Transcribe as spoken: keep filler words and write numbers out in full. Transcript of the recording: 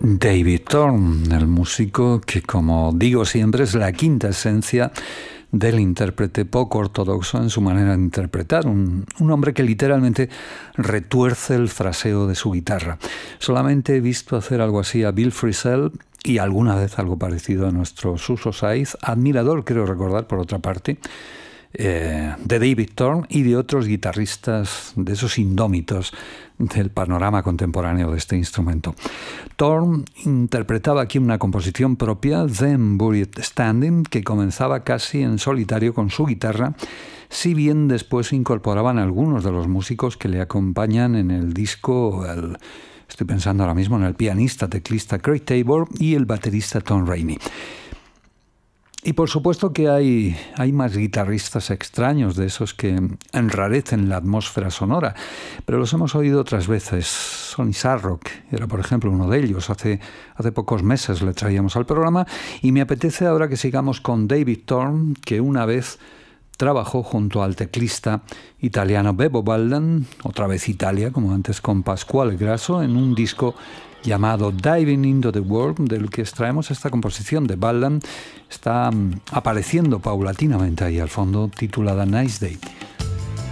David Thorne, el músico que, como digo siempre, es la quinta esencia del intérprete poco ortodoxo en su manera de interpretar, un, un hombre que literalmente retuerce el fraseo de su guitarra. Solamente he visto hacer algo así a Bill Frisell y alguna vez algo parecido a nuestro Suso Saiz, admirador, creo recordar, por otra parte, Eh, de David Thorne y de otros guitarristas, de esos indómitos del panorama contemporáneo de este instrumento. Thorne interpretaba aquí una composición propia, Them Buried Standing, que comenzaba casi en solitario con su guitarra, si bien después se incorporaban algunos de los músicos que le acompañan en el disco. El, estoy pensando ahora mismo en el pianista, teclista Craig Taylor y el baterista Tom Rainey. Y por supuesto que hay, hay más guitarristas extraños, de esos que enrarecen la atmósfera sonora, pero los hemos oído otras veces. Sonny Sarrock era, por ejemplo, uno de ellos. Hace, hace pocos meses le traíamos al programa y me apetece ahora que sigamos con David Thorne, que una vez trabajó junto al teclista italiano Bebo Baldan, otra vez Italia, como antes con Pasquale Grasso, en un disco llamado Diving into the World, del que extraemos esta composición de Baldan. Está um, apareciendo paulatinamente ahí al fondo, titulada Nice Day.